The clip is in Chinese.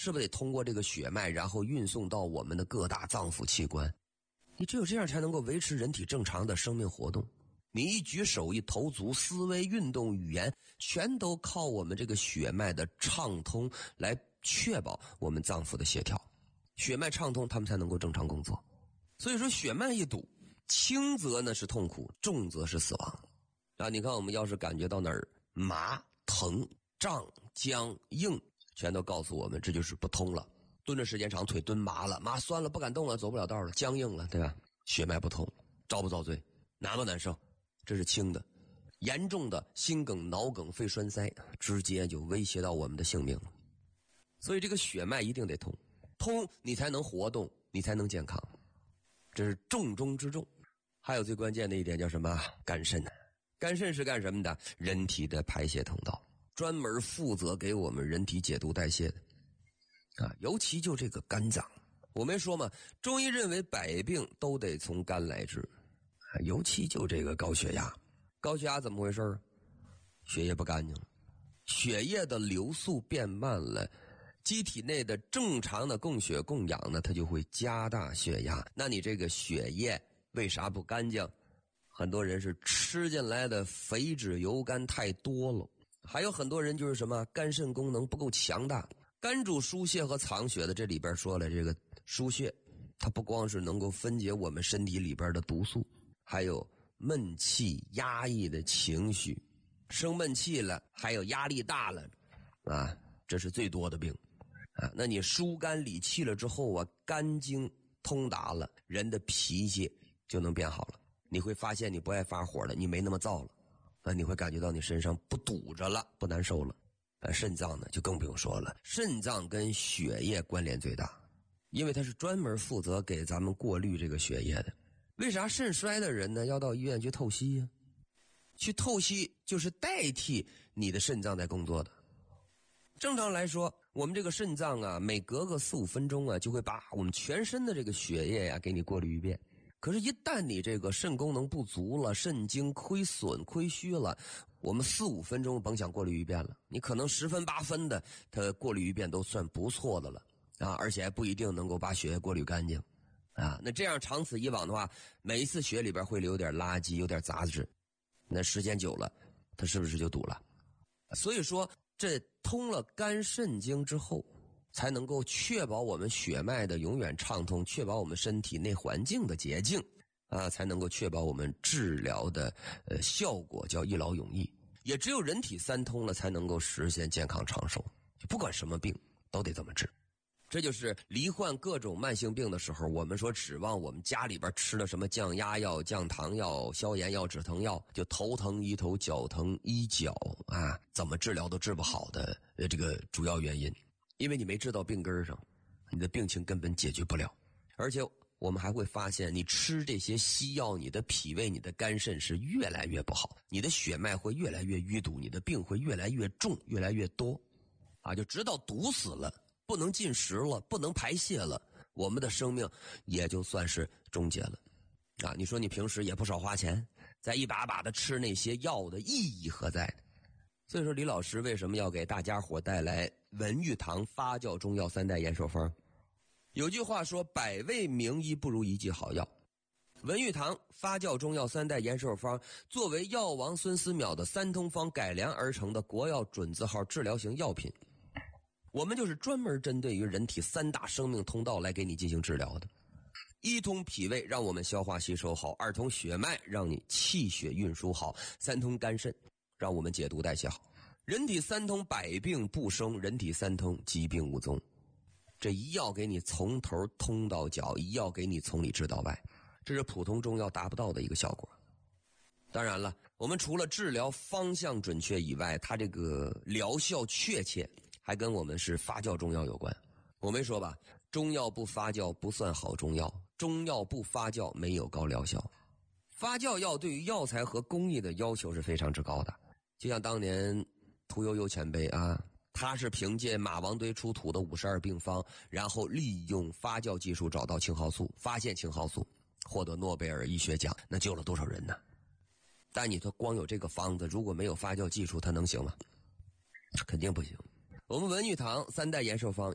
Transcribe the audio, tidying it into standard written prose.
是不是得通过这个血脉，然后运送到我们的各大脏腑器官？你只有这样才能够维持人体正常的生命活动。你一举手一投足，思维运动语言全都靠我们这个血脉的畅通来确保我们脏腑的协调。血脉畅通，他们才能够正常工作。所以说血脉一堵，轻则呢是痛苦，重则是死亡。你看我们要是感觉到哪儿麻、疼、胀、僵、硬，全都告诉我们这就是不通了。蹲着时间长，腿蹲麻了，麻酸了，不敢动了，走不了道了，僵硬了，对吧？血脉不通，遭不遭罪？难不难受？这是轻的。严重的心梗、脑梗、肺栓塞，直接就威胁到我们的性命了。所以这个血脉一定得通，通你才能活动，你才能健康，这是重中之重。还有最关键的一点叫什么？肝肾。肝肾是干什么的？人体的排泄通道，专门负责给我们人体解毒代谢的尤其就这个肝脏，我没说嘛，中医认为百病都得从肝来治尤其就这个高血压。高血压怎么回事？血液不干净了，血液的流速变慢了，机体内的正常的供血供氧呢，它就会加大血压。那你这个血液为啥不干净？很多人是吃进来的肥脂油甘太多了，还有很多人就是什么肝肾功能不够强大。肝主输血和藏血的，这里边说了，这个输血它不光是能够分解我们身体里边的毒素，还有闷气、压抑的情绪，生闷气了，还有压力大了这是最多的病那你疏肝理气了之后肝经通达了，人的脾气就能变好了。你会发现你不爱发火了，你没那么燥了你会感觉到你身上不堵着了，不难受了肾脏呢就更不用说了，肾脏跟血液关联最大，因为它是专门负责给咱们过滤这个血液的。为啥肾衰的人呢要到医院去透析呀？去透析就是代替你的肾脏在工作的。正常来说，我们这个肾脏每隔个4-5分钟就会把我们全身的这个血液给你过滤一遍。可是一旦你这个肾功能不足了，肾精亏损亏虚了，我们4-5分钟甭想过滤一遍了，你可能10分8分的它过滤一遍都算不错的了而且还不一定能够把血液过滤干净那这样长此以往的话，每一次血里边会留点垃圾，有点杂质，那时间久了它是不是就堵了？所以说这通了肝肾经之后，才能够确保我们血脉的永远畅通，确保我们身体内环境的洁净才能够确保我们治疗的效果叫一劳永逸。也只有人体三通了，才能够实现健康长寿。不管什么病都得这么治。这就是罹患各种慢性病的时候，我们说指望我们家里边吃了什么降压药、降糖药、消炎药、止疼药，就头疼医头，脚疼医脚怎么治疗都治不好的这个主要原因。因为你没治到病根上，你的病情根本解决不了。而且我们还会发现，你吃这些西药，你的脾胃、你的肝肾是越来越不好，你的血脉会越来越淤堵，你的病会越来越重，越来越多就直到堵死了，不能进食了，不能排泄了，我们的生命也就算是终结了你说你平时也不少花钱，再一把把的吃那些药的意义何在？所以说李老师为什么要给大家伙带来文玉堂发酵中药3代延寿方？有句话说，百味名医不如一剂好药。文玉堂发酵中药3代延寿方作为药王孙思邈的三通方改良而成的国药准字号治疗型药品，我们就是专门针对于人体3大生命通道来给你进行治疗的。一通脾胃，让我们消化吸收好；二通血脉，让你气血运输好；三通肝肾，让我们解毒代谢好。人体三通，百病不生；人体三通，疾病无踪。这一药给你从头通到脚，一药给你从里治到外，这是普通中药达不到的一个效果。当然了，我们除了治疗方向准确以外，它这个疗效确切还跟我们是发酵中药有关。我没说吧，中药不发酵不算好中药，中药不发酵没有高疗效。发酵药对于药材和工艺的要求是非常之高的。就像当年屠呦呦前辈他是凭借马王堆出土的52病方，然后利用发酵技术找到青蒿素，发现青蒿素，获得诺贝尔医学奖，那救了多少人呢？但你说光有这个方子，如果没有发酵技术，它能行吗？肯定不行。我们文玉堂3代延寿方